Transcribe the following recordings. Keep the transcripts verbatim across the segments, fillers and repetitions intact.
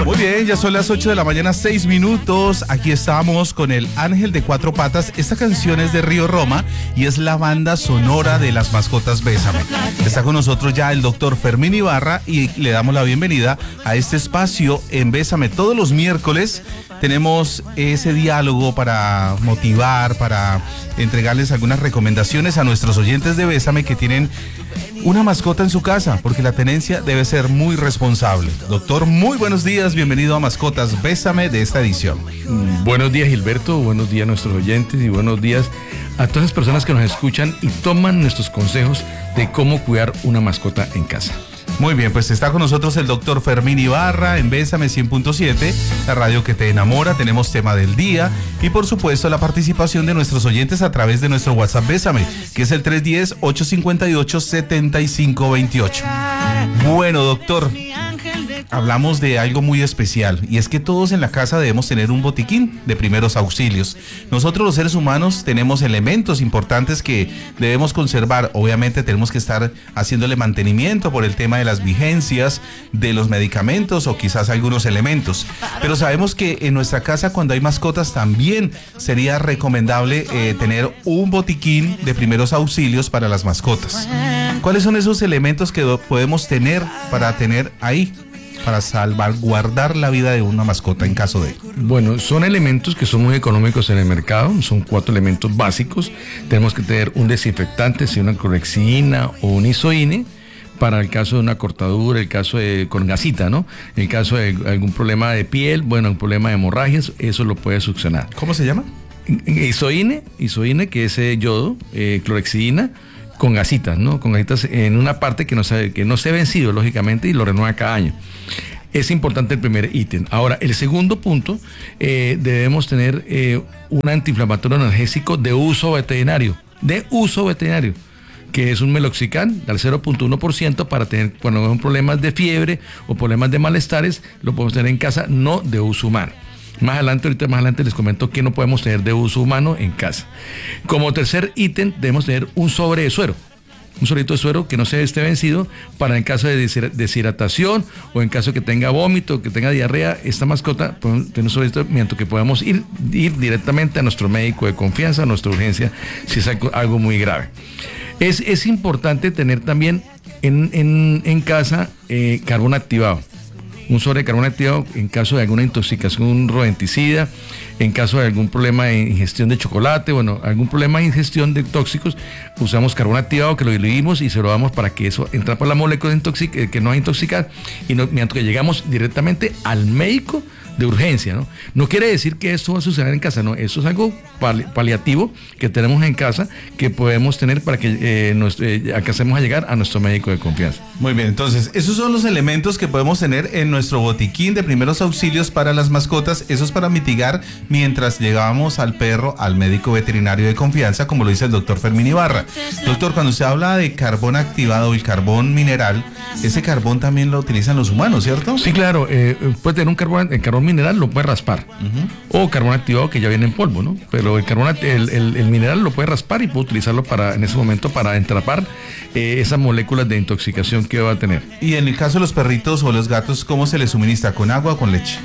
Muy bien, ya son las ocho de la mañana, seis minutos. Aquí estamos con el Ángel de Cuatro Patas. Esta canción es de Río Roma y es la banda sonora de Las Mascotas Bésame. Está con nosotros ya el doctor Fermín Ibarra y le damos la bienvenida a este espacio en Bésame. Todos los miércoles tenemos ese diálogo para motivar, para entregarles algunas recomendaciones a nuestros oyentes de Bésame que tienen una mascota en su casa, porque la tenencia debe ser muy responsable. Doctor, muy buenos días, bienvenido a Mascotas Bésame de esta edición. Buenos días, Gilberto, buenos días a nuestros oyentes y buenos días a todas las personas que nos escuchan y toman nuestros consejos de cómo cuidar una mascota en casa. Muy bien, pues está con nosotros el doctor Fermín Ibarra en Bésame cien punto siete, la radio que te enamora. Tenemos tema del día y por supuesto la participación de nuestros oyentes a través de nuestro WhatsApp Bésame, que es el tres uno cero, ocho cinco ocho, siete cinco dos ocho. Bueno, doctor, hablamos de algo muy especial y es que todos en la casa debemos tener un botiquín de primeros auxilios. Nosotros los seres humanos tenemos elementos importantes que debemos conservar. Obviamente tenemos que estar haciéndole mantenimiento por el tema de las vigencias de los medicamentos o quizás algunos elementos, pero sabemos que en nuestra casa cuando hay mascotas también sería recomendable eh, tener un botiquín de primeros auxilios para las mascotas. ¿Cuáles son esos elementos que podemos tener para tener ahí, para salvaguardar la vida de una mascota en caso de? Bueno, son elementos que son muy económicos en el mercado, son cuatro elementos básicos. Tenemos que tener un desinfectante, sea una clorexidina o un isoine, para el caso de una cortadura, el caso de con gasita, ¿no? El caso de algún problema de piel, bueno, un problema de hemorragias, eso lo puede succionar. ¿Cómo se llama? Isoine, isoine, que es eh, yodo, eh, clorexidina, con gasitas, ¿no? Con gasitas en una parte que no se, que no se ha vencido, lógicamente, y lo renueva cada año. Es importante el primer ítem. Ahora, el segundo punto, eh, debemos tener eh, un antiinflamatorio analgésico de uso veterinario, de uso veterinario, que es un meloxicam al cero punto uno por ciento para tener, cuando son problemas de fiebre o problemas de malestares, lo podemos tener en casa, no de uso humano. Más adelante, ahorita más adelante les comento que no podemos tener de uso humano en casa. Como tercer ítem, debemos tener un sobre de suero. Un sobrito de suero que no se esté vencido para en caso de deshidratación o en caso que tenga vómito, que tenga diarrea, esta mascota podemos tener un sobrito mientras que podamos ir, ir directamente a nuestro médico de confianza, a nuestra urgencia, si es algo, algo muy grave. Es, es importante tener también en, en, en casa eh, carbón activado. Un sobre de carbón activado en caso de alguna intoxicación rodenticida, en caso de algún problema de ingestión de chocolate, bueno, algún problema de ingestión de tóxicos, usamos carbón activado que lo diluimos y se lo damos para que eso entre por la molécula intoxic- que no va a intoxicar y no, mientras que llegamos directamente al médico de urgencia, ¿no? No quiere decir que esto va a suceder en casa, no, eso es algo pali- paliativo que tenemos en casa que podemos tener para que eh, nuestro, eh, alcancemos a llegar a nuestro médico de confianza. Muy bien, entonces esos son los elementos que podemos tener en nuestro botiquín de primeros auxilios para las mascotas. Eso es para mitigar mientras llegábamos al perro al médico veterinario de confianza, como lo dice el doctor Fermín Ibarra. Doctor, cuando usted habla de carbón activado y carbón mineral, ese carbón también lo utilizan los humanos, ¿cierto? Sí, claro, eh, puede tener un carbón, el carbón mineral lo puede raspar, uh-huh. O carbón activado que ya viene en polvo, ¿no? Pero el carbón, el, el, el mineral lo puede raspar y puede utilizarlo para en ese momento para entrapar eh, esas moléculas de intoxicación que va a tener. Y en el caso de los perritos o los gatos, ¿cómo se les suministra? ¿Con agua o con leche?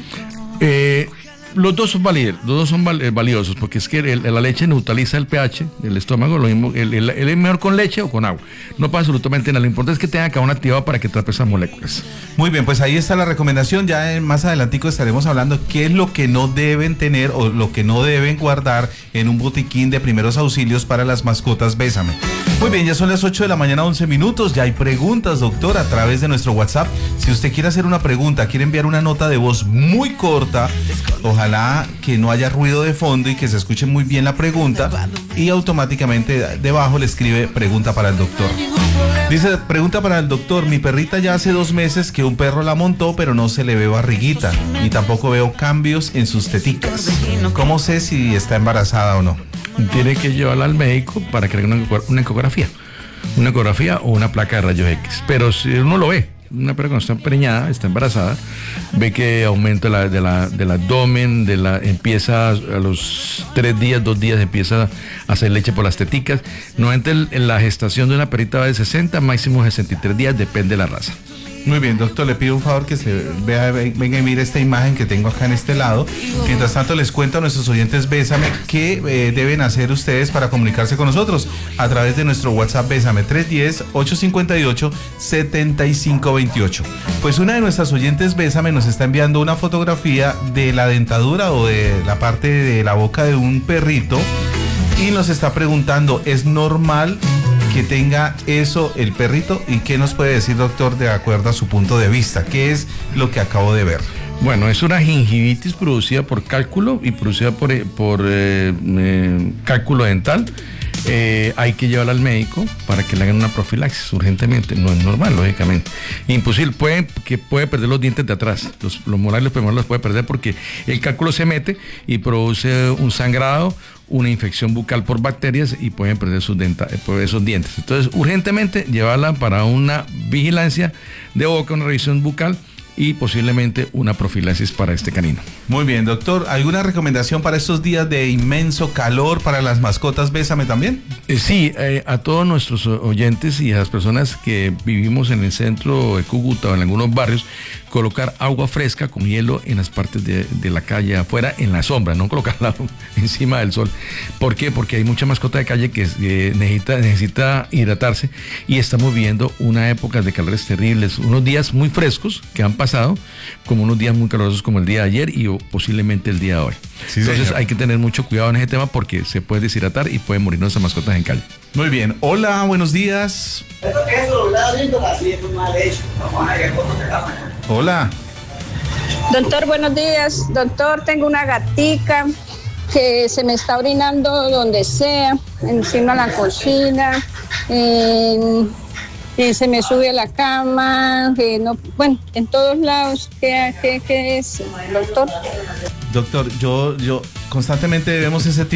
Eh, Los dos son valiosos, los dos son valiosos porque es que el, la leche neutraliza el pH del estómago, lo mismo, el, el, el es mejor con leche o con agua. No pasa absolutamente nada, lo importante es que tenga carbón activado para que atrape esas moléculas. Muy bien, pues ahí está la recomendación. Ya más adelantico estaremos hablando qué es lo que no deben tener o lo que no deben guardar en un botiquín de primeros auxilios para las mascotas Bésame. Muy bien, ya son las ocho de la mañana, once minutos. Ya hay preguntas, doctor, a través de nuestro WhatsApp. Si usted quiere hacer una pregunta, quiere enviar una nota de voz muy corta, ojalá que no haya ruido de fondo y que se escuche muy bien la pregunta, y automáticamente debajo le escribe pregunta para el doctor. Dice, pregunta para el doctor: mi perrita ya hace dos meses que un perro la montó, pero no se le ve barriguita, ni tampoco veo cambios en sus teticas. ¿Cómo sé si está embarazada o no? Tiene que llevarla al médico para que haga una, una ecografía, una ecografía o una placa de rayos X. Pero si uno lo ve, una persona cuando está preñada, está embarazada, ve que aumenta la, de la, del abdomen, de la, empieza a los tres días, dos días empieza a hacer leche por las teticas. Normalmente el, la gestación de una perrita va de sesenta, máximo sesenta y tres días, depende de la raza. Muy bien, doctor, le pido un favor que se vea, venga y mire esta imagen que tengo acá en este lado. Mientras tanto, les cuento a nuestros oyentes Bésame qué eh, deben hacer ustedes para comunicarse con nosotros a través de nuestro WhatsApp Bésame tres uno cero, ocho cinco ocho, siete cinco dos ocho. Pues una de nuestras oyentes Bésame nos está enviando una fotografía de la dentadura o de la parte de la boca de un perrito y nos está preguntando, ¿es normal que tenga eso el perrito? ¿Y qué nos puede decir, doctor, de acuerdo a su punto de vista? ¿Qué es lo que acabo de ver? Bueno, es una gingivitis producida por cálculo y producida por, por eh, eh, cálculo dental. Eh, hay que llevarla al médico para que le hagan una profilaxis urgentemente. No es normal, lógicamente. Imposible, puede, que puede perder los dientes de atrás. Los, los molares, los premolares los puede perder porque el cálculo se mete y produce un sangrado, una infección bucal por bacterias y pueden perder sus denta, esos dientes. Entonces, urgentemente llevarla para una vigilancia de boca, una revisión bucal y posiblemente una profilaxis para este canino. Muy bien, doctor. ¿Alguna recomendación para estos días de inmenso calor para las mascotas Bésame también? Eh, sí, eh, a todos nuestros oyentes y a las personas que vivimos en el centro de Cúcuta o en algunos barrios, colocar agua fresca con hielo en las partes de, de la calle afuera, en la sombra, no colocarla encima del sol. ¿Por qué? Porque hay mucha mascota de calle que eh, necesita, necesita hidratarse y estamos viviendo una época de calores terribles, unos días muy frescos que han pasado, como unos días muy calurosos como el día de ayer y o, posiblemente el día de hoy. Sí, entonces señor, hay que tener mucho cuidado en ese tema porque se puede deshidratar y pueden morir nuestras mascotas en calle. Muy bien. Hola, buenos días. Hola. Doctor, buenos días. Doctor, tengo una gatica que se me está orinando donde sea, encima de la cocina, en, y se me sube a la cama, que no, bueno, en todos lados. ¿Qué, qué, qué es, doctor? Doctor, yo, yo constantemente vemos ese tipo